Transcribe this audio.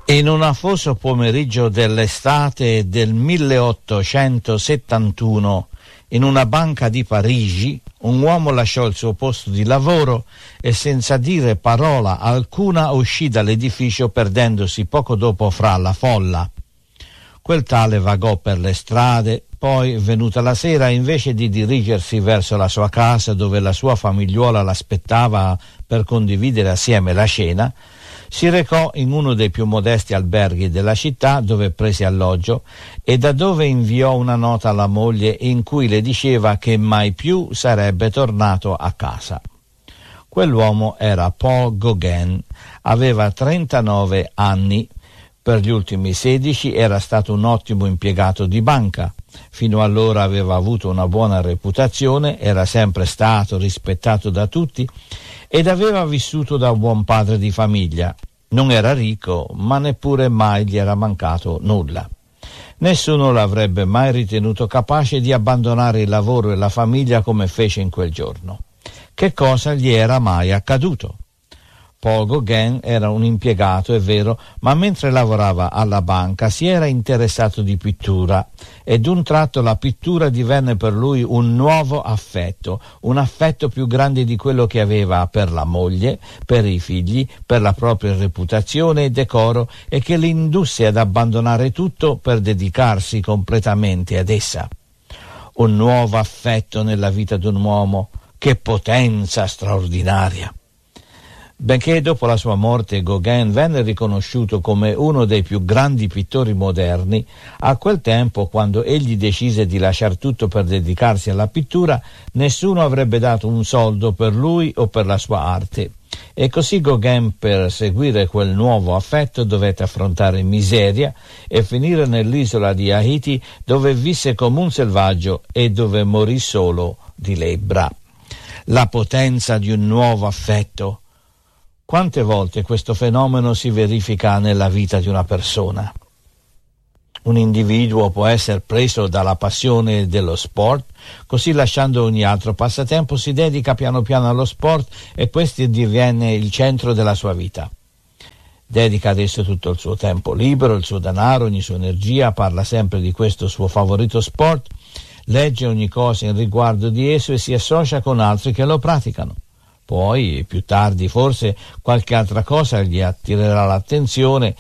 In un afoso pomeriggio dell'estate del 1871, in una banca di Parigi, un uomo lasciò il suo posto di lavoro e senza dire parola alcuna uscì dall'edificio, perdendosi poco dopo fra la folla. Quel tale vagò per le strade, poi, venuta la sera, invece di dirigersi verso la sua casa dove la sua famigliuola l'aspettava per condividere assieme la cena, si recò in uno dei più modesti alberghi della città, dove prese alloggio e da dove inviò una nota alla moglie in cui le diceva che mai più sarebbe tornato a casa. Quell'uomo era Paul Gauguin, aveva 39 anni, per gli ultimi 16 era stato un ottimo impiegato di banca, fino allora aveva avuto una buona reputazione, era sempre stato rispettato da tutti ed aveva vissuto da un buon padre di famiglia. Non era ricco, ma neppure mai gli era mancato nulla. Nessuno l'avrebbe mai ritenuto capace di abbandonare il lavoro e la famiglia come fece in quel giorno. Che cosa gli era mai accaduto? Paul Gauguin era un impiegato, è vero, ma mentre lavorava alla banca si era interessato di pittura e d'un tratto la pittura divenne per lui un nuovo affetto, un affetto più grande di quello che aveva per la moglie, per i figli, per la propria reputazione e decoro, e che l'indusse ad abbandonare tutto per dedicarsi completamente ad essa. Un nuovo affetto nella vita di un uomo, che potenza straordinaria! Benché dopo la sua morte Gauguin venne riconosciuto come uno dei più grandi pittori moderni, a quel tempo, quando egli decise di lasciar tutto per dedicarsi alla pittura, nessuno avrebbe dato un soldo per lui o per la sua arte. E così Gauguin, per seguire quel nuovo affetto, dovette affrontare miseria e finire nell'isola di Haiti, dove visse come un selvaggio e dove morì solo di lebbra. La potenza di un nuovo affetto. Quante volte questo fenomeno si verifica nella vita di una persona? Un individuo può essere preso dalla passione dello sport, così lasciando ogni altro passatempo si dedica piano piano allo sport e questo diviene il centro della sua vita. Dedica adesso tutto il suo tempo libero, il suo denaro, ogni sua energia, parla sempre di questo suo favorito sport, legge ogni cosa in riguardo di esso e si associa con altri che lo praticano. Poi, più tardi, forse qualche altra cosa gli attirerà l'attenzione